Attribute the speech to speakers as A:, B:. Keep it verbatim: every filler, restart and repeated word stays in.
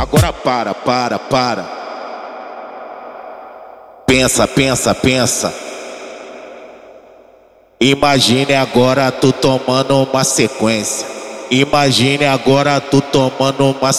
A: Agora para, para, para. Pensa, pensa, pensa. Imagine agora tu tomando uma sequência. Imagine agora tu tomando uma